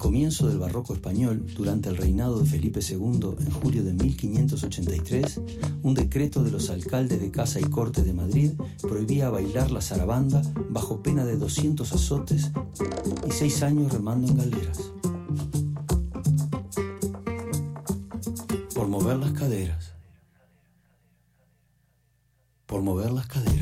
comienzo del barroco español, durante el reinado de Felipe II, en julio de 1583, un decreto de los alcaldes de Casa y Corte de Madrid prohibía bailar la zarabanda bajo pena de 200 azotes y 6 años remando en galeras. Por mover las caderas. Por mover las caderas.